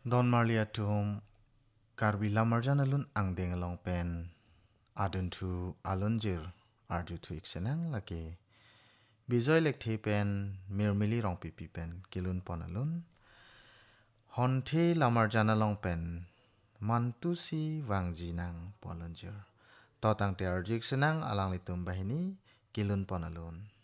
Don Marlia tuhum karbi lamarjan alun angdeng along pen adun tu alunjir arju tu iksenang laki bijoy lekthi pen mirmili rong pipi pen kilun pon alun honte lamarjan along pen mantusi wangjinang polunjir totang te arju iksenang alang litum bahini kilun pon alun